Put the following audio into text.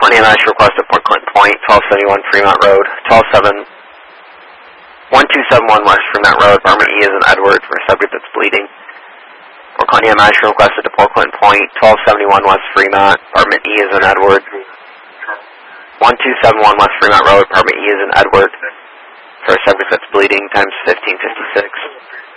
Connie Nash requested Port Clinton Point, 1271 Fremont Road, 1271 West Fremont Road, Apartment E is in Edward for a subject that's bleeding. Port Connie Nash requested to Port Clinton Point, 1271 West Fremont, Apartment E is in Edward. 1271 West Fremont Road, Apartment E is in Edward for a subject that's bleeding, times 1556.